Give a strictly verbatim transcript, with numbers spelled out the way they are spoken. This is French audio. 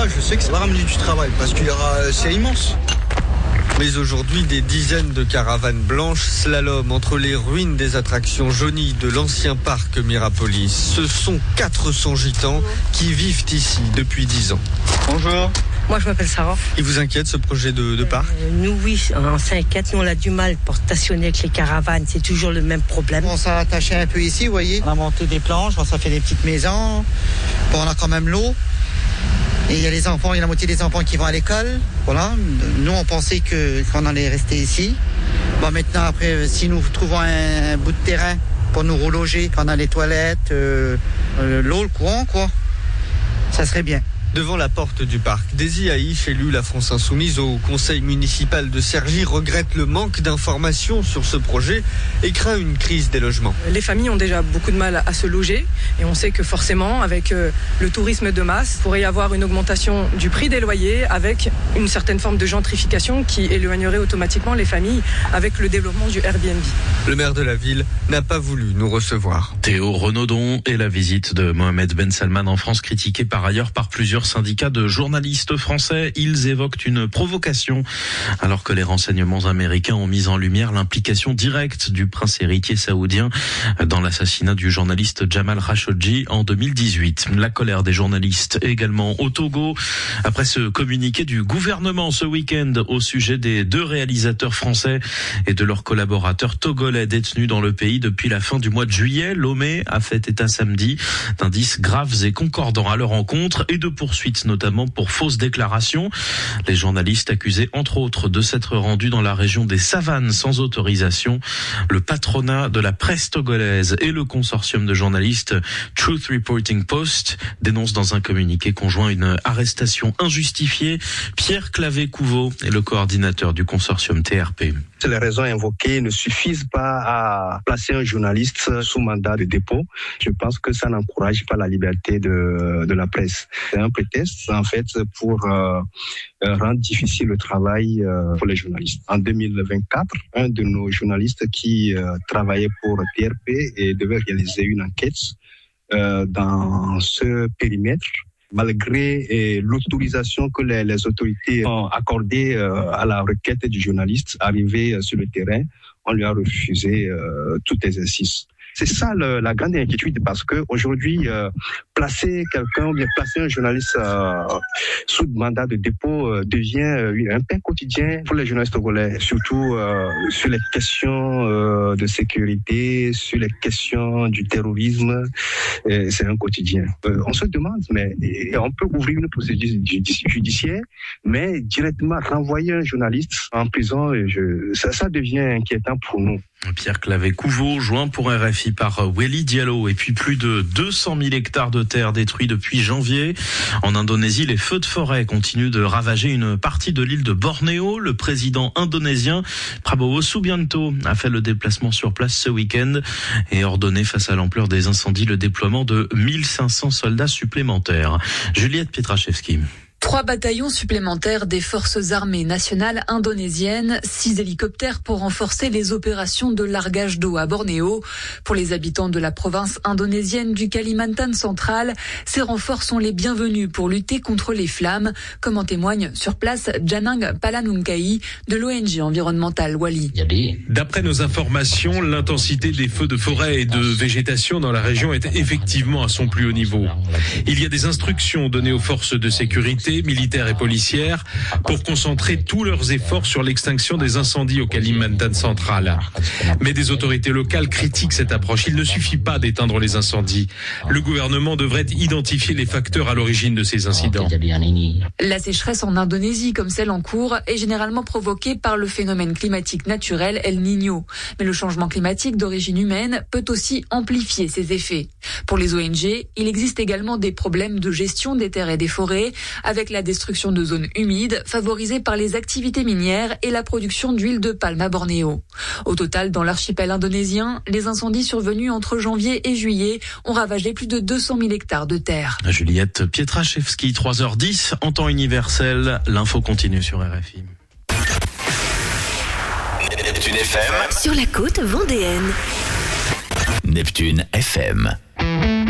là, je sais que ça va ramener du travail parce qu'il y aura, c'est immense. Mais aujourd'hui, des dizaines de caravanes blanches slalom entre les ruines des attractions jaunies de l'ancien parc Mirapolis. Ce sont quatre cents gitans qui vivent ici depuis dix ans. Bonjour. Moi, je m'appelle Sarah. Il vous inquiète ce projet de, de parc ? euh, Nous, oui, on s'inquiète. Nous, on a du mal pour stationner avec les caravanes. C'est toujours le même problème. On s'est attaché un peu ici, vous voyez. On a monté des planches, on s'est fait des petites maisons. Bon, on a quand même l'eau. Et il y a les enfants, il y a la moitié des enfants qui vont à l'école. Voilà. Nous, on pensait que, qu'on allait rester ici. Bon, maintenant, après, si nous trouvons un, un bout de terrain pour nous reloger, qu'on a les toilettes, euh, euh, l'eau, le courant, quoi, ça serait bien. Devant la porte du parc, Daisy Haïch, élue La France Insoumise au conseil municipal de Cergy, regrette le manque d'informations sur ce projet et craint une crise des logements. Les familles ont déjà beaucoup de mal à se loger et on sait que forcément, avec le tourisme de masse, il pourrait y avoir une augmentation du prix des loyers avec une certaine forme de gentrification qui éloignerait automatiquement les familles avec le développement du Airbnb. Le maire de la ville n'a pas voulu nous recevoir. Théo Renaudon et la visite de Mohamed Ben Salman en France, critiquée par ailleurs par plusieurs syndicats de journalistes français. Ils évoquent une provocation alors que les renseignements américains ont mis en lumière l'implication directe du prince héritier saoudien dans l'assassinat du journaliste Jamal Khashoggi en deux mille dix-huit. La colère des journalistes également au Togo après ce communiqué du gouvernement ce week-end au sujet des deux réalisateurs français et de leurs collaborateurs togolais détenus dans le pays depuis la fin du mois de juillet. Lomé a fait état samedi d'indices graves et concordants à leur encontre et de poursuites notamment pour fausses déclarations. Les journalistes accusés entre autres de s'être rendus dans la région des Savanes sans autorisation. Le patronat de la presse togolaise et le consortium de journalistes Truth Reporting Post dénoncent dans un communiqué conjoint une arrestation injustifiée. Pierre Clavé-Couveau est le coordinateur du consortium T R P. Les raisons invoquées ne suffisent pas à placer un journaliste sous mandat de dépôt. Je pense que ça n'encourage pas la liberté de, de la presse. C'est un prétexte, en fait, pour euh, rendre difficile le travail euh, pour les journalistes. En deux mille vingt-quatre, un de nos journalistes qui euh, travaillait pour T R P et devait réaliser une enquête euh, dans ce périmètre, malgré eh, l'autorisation que les, les autorités ont accordée euh, à la requête du journaliste arrivé euh, sur le terrain, on lui a refusé euh, tout exercice. C'est ça le, la grande inquiétude parce que aujourd'hui euh, placer quelqu'un ou bien placer un journaliste euh, sous mandat de dépôt euh, devient euh, un pain quotidien pour les journalistes togolais, surtout euh, sur les questions euh, de sécurité, sur les questions du terrorisme. Et c'est un quotidien. Euh, on se demande, mais et on peut ouvrir une procédure judiciaire, mais directement renvoyer un journaliste en prison, et je, ça, ça devient inquiétant pour nous. Pierre Clavé-Couveau, joint pour R F I par Welly Diallo. Et puis plus de deux cent mille hectares de terre détruits depuis janvier. En Indonésie, les feux de forêt continuent de ravager une partie de l'île de Bornéo. Le président indonésien Prabowo Subianto a fait le déplacement sur place ce week-end et ordonné face à l'ampleur des incendies le déploiement de mille cinq cents soldats supplémentaires. Juliette Pietraszewski. Trois bataillons supplémentaires des forces armées nationales indonésiennes, six hélicoptères pour renforcer les opérations de largage d'eau à Bornéo. Pour les habitants de la province indonésienne du Kalimantan central, ces renforts sont les bienvenus pour lutter contre les flammes, comme en témoigne sur place Janang Palanungkai de l'O N G environnementale Wali. D'après nos informations, l'intensité des feux de forêt et de végétation dans la région est effectivement à son plus haut niveau. Il y a des instructions données aux forces de sécurité militaires et policières pour concentrer tous leurs efforts sur l'extinction des incendies au Kalimantan central. Mais des autorités locales critiquent cette approche. Il ne suffit pas d'éteindre les incendies. Le gouvernement devrait identifier les facteurs à l'origine de ces incidents. La sécheresse en Indonésie, comme celle en cours, est généralement provoquée par le phénomène climatique naturel El Niño. Mais le changement climatique d'origine humaine peut aussi amplifier ses effets. Pour les O N G, il existe également des problèmes de gestion des terres et des forêts, avec la destruction de zones humides favorisées par les activités minières et la production d'huile de palme à Bornéo. Au total, dans l'archipel indonésien, les incendies survenus entre janvier et juillet ont ravagé plus de deux cent mille hectares de terre. Juliette Pietraszewski, trois heures dix, en temps universel. L'info continue sur R F I. Neptune F M. Sur la côte vendéenne. Neptune F M.